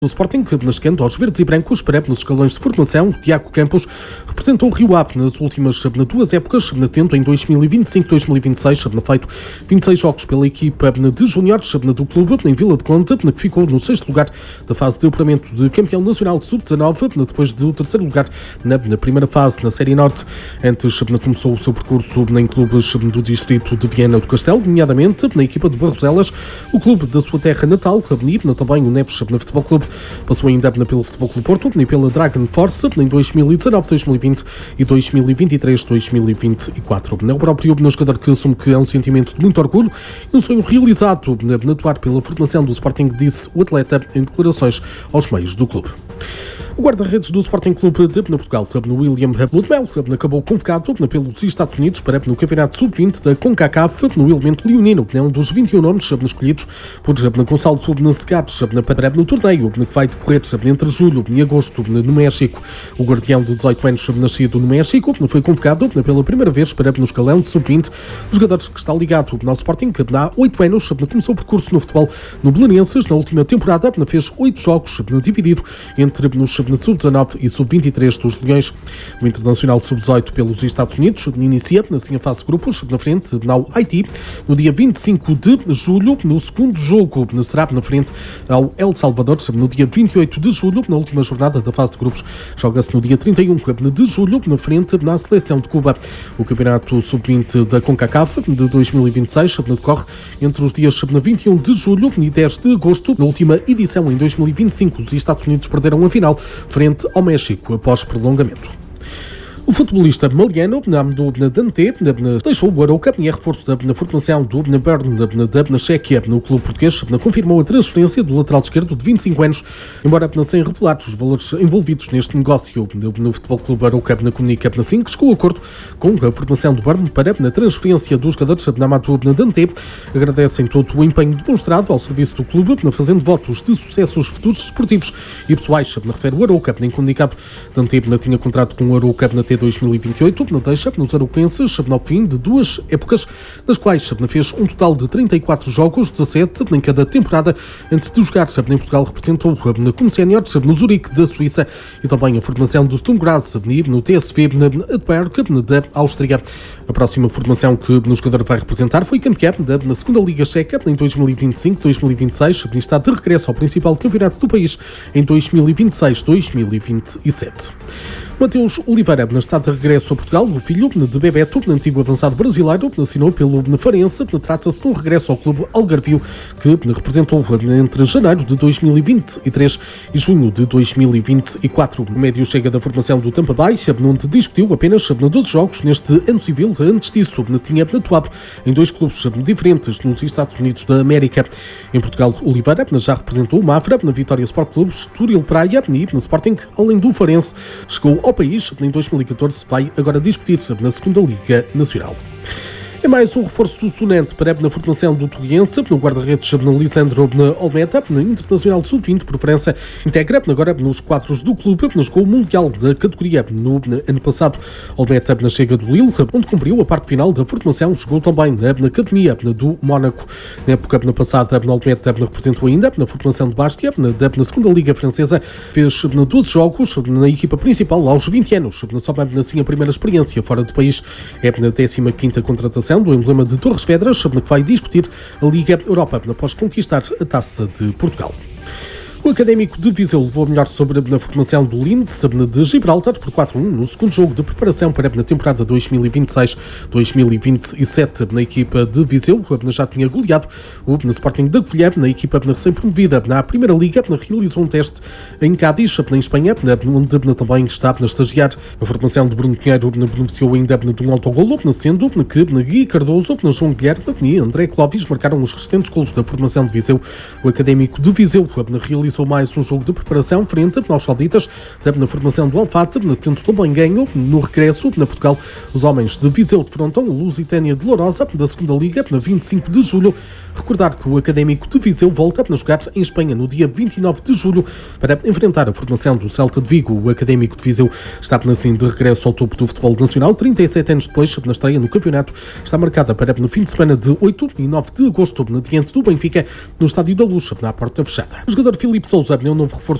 O Sporting, chegando aos verdes e brancos, para nos escalões de formação, Tiago Campos representou o Rio Ave nas últimas duas épocas, tendo em 2025-2026 feito 26 jogos pela equipa de júniores do clube em Vila de Conde, que ficou no 6º lugar da fase de apuramento de campeão nacional de sub-19, depois do 3º lugar na primeira fase na Série Norte. Antes começou o seu percurso em clubes do distrito de Viana do Castelo, nomeadamente na equipa de Barroselas, o clube da sua terra natal, também o Neves Futebol Clube. Passou ainda pelo Futebol Clube Porto e pela Dragon Force em 2019, 2020 e 2023, 2024. O próprio jogador que assume que é um sentimento de muito orgulho e um sonho realizado na atuar pela formação do Sporting, disse o atleta em declarações aos meios do clube. O guarda-redes do Sporting Clube de Portugal, William Ludmel, acabou convocado pelos Estados Unidos para no Campeonato Sub-20 da CONCACAF no elemento leonino, um dos 21 nomes escolhidos por Gonçalo Segares para no torneio que vai decorrer entre julho e agosto no México. O guardião de 18 anos, nascido no México, foi convocado pela primeira vez para no escalão de Sub-20. O jogador que está ligado ao Sporting há 8 anos, começou o percurso no futebol no Belenenses. Na última temporada fez 8 jogos, dividido entre os Sub-19 e Sub-23 dos Leões. O Internacional Sub-18 pelos Estados Unidos inicia assim a fase de grupos na frente ao Haiti no dia 25 de julho. No segundo jogo será na frente ao El Salvador no dia 28 de julho. Na última jornada da fase de grupos joga-se no dia 31 de julho na frente à seleção de Cuba. O Campeonato Sub-20 da CONCACAF de 2026 decorre entre os dias 21 de julho e 10 de agosto. Na última edição, em 2025, os Estados Unidos perderam a final frente ao México após prolongamento. O futebolista maliano Dante deixou o Arouca e é reforço da formação do Bern da Chequia. No clube português confirmou a transferência do lateral esquerdo de 25 anos, embora sem revelar os valores envolvidos neste negócio. No Futebol Clube Arouca comunica assim que chegou a acordo com a formação do Bern para a transferência dos jogadores Amadou Dante. Agradecem todo o empenho demonstrado ao serviço do clube, fazendo votos de sucessos futuros esportivos e pessoais, refere o Arouca. Em comunicado, Dante tinha contrato com o Arouca até 2028, deixa nos arouquenses ao fim de 2 épocas, nas quais fez um total de 34 jogos, 17 em cada temporada. Antes de jogar em Portugal, representou como sénior no Zurique da Suíça e também a formação do Sturm Graz no TSV Adberg da Áustria. A próxima formação que o jogador vai representar foi campeão na segunda Liga Checa em 2025-2026 e está de regresso ao principal campeonato do país em 2026-2027. Mateus Oliveira está de regresso a Portugal. O filho de Bebeto, antigo avançado brasileiro, assinou pelo Farense. Trata-se de um regresso ao clube algarvio que representou entre janeiro de 2023 e junho de 2024. O médio chega da formação do Tampa Bay, onde discutiu apenas 12 jogos neste ano civil. Antes disso, tinha atuado em 2 clubes diferentes nos Estados Unidos da América. Em Portugal, Oliveira já representou o Mafra, na Vitória Sport Clube, Estoril Praia e no Sporting, além do Farense. Chegou ao país em 2014, vai agora discutir-se na segunda Liga Nacional. É mais um reforço sonante para a formação do Toliense. No guarda-redes Lisandro Olmeta, na Internacional Sub-20 por França, integra agora nos quadros do clube, jogou o Mundial da categoria no ano passado. Olmeta chega do Lille, onde cumpriu a parte final da formação, jogou também na academia do Mónaco. Na época passada, Olmeta representou ainda na formação de Bastia, na segunda Liga Francesa, fez 12 jogos na equipa principal aos 20 anos, só assim a primeira experiência fora do país. É na 15ª contratação do emblema de Torres Vedras, que vai discutir a Liga Europa após conquistar a Taça de Portugal. O Académico de Viseu levou melhor sobre a formação do Linz de Gibraltar por 4-1 no segundo jogo de preparação para a temporada 2026-2027. Na equipa de Viseu já tinha goleado o Sporting da Covilhã. Na equipa recém-promovida na Primeira Liga realizou um teste em Cádiz, em Espanha, onde também está a estagiar. A formação de Bruno Pinheiro beneficiou ainda de um autogolo, sendo que Gui Cardoso, João Guilherme e André Clóvis marcaram os restantes golos da formação de Viseu. O Académico de Viseu realizou mais um jogo de preparação frente aos sauditas na formação do Alfate, tendo também ganho no regresso na Portugal. Os homens de Viseu defrontam o Lusitânia de Lourosa da segunda Liga na 25 de julho. Recordar que o Académico de Viseu volta a jogar em Espanha no dia 29 de julho para enfrentar a formação do Celta de Vigo. O Académico de Viseu está assim de regresso ao topo do futebol nacional, 37 anos depois, na estreia no campeonato. Está marcada para no fim de semana de 8 e 9 de agosto, diante do Benfica, no Estádio da Luz, na porta fechada. O jogador Filipe Filipe Sousa é o novo reforço